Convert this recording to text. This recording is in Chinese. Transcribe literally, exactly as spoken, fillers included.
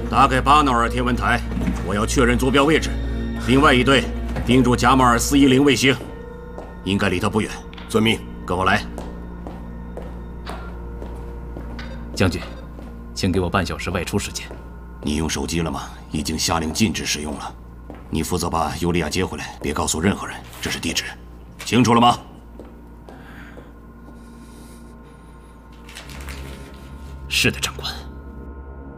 打给巴纳尔天文台，我要确认坐标位置。另外一队盯住贾马尔四一零卫星，应该离他不远。遵命，跟我来。 将军，请给我半小时外出时间。 你用手机了吗？已经下令禁止使用了。你负责把尤利亚接回来，别告诉任何人，这是地址，清楚了吗？ 是的，长官。